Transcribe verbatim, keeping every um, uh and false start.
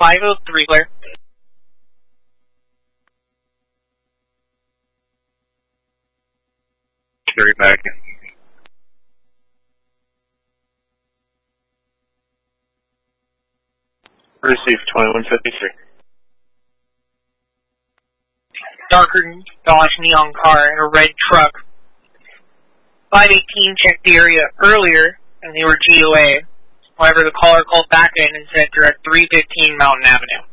five oh three, clear. Carry back. Receive twenty-one fifty-three. Darker Dodge neon car in a red truck. five eighteen checked the area earlier, and they were G O A. However, the caller called back in and said they're at three fifteen Mountain Avenue.